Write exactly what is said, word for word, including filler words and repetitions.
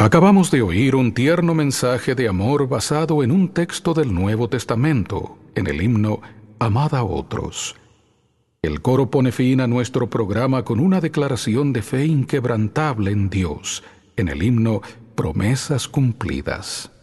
Acabamos de oír un tierno mensaje de amor basado en un texto del Nuevo Testamento, en el himno Amad a otros. El coro pone fin a nuestro programa con una declaración de fe inquebrantable en Dios, en el himno Promesas Cumplidas.